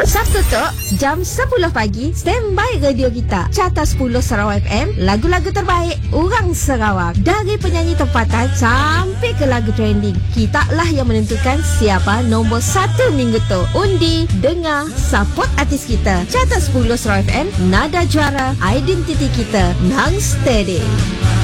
Sabtu tu, jam 10 pagi, standby radio kita. Carta 10 Sarawak FM, lagu-lagu terbaik orang Sarawak. Dari penyanyi tempatan sampai ke lagu trending. Kita lah yang menentukan siapa nombor 1 minggu tu. Undi, dengar, support artis kita. Carta 10 Sarawak FM, nada juara, identiti kita. Nang steady.